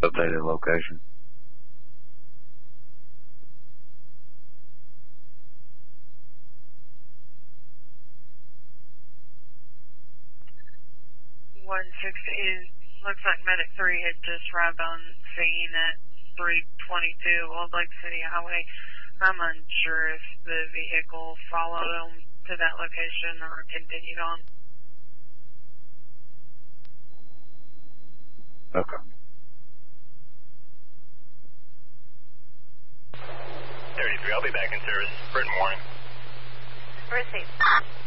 Updated location. Looks like Medic 3 had just arrived on scene at 322 Old Lake City Highway. I'm unsure if the vehicle followed them to that location or continued on. Okay. 33, I'll be back in service. Britain morning. Received.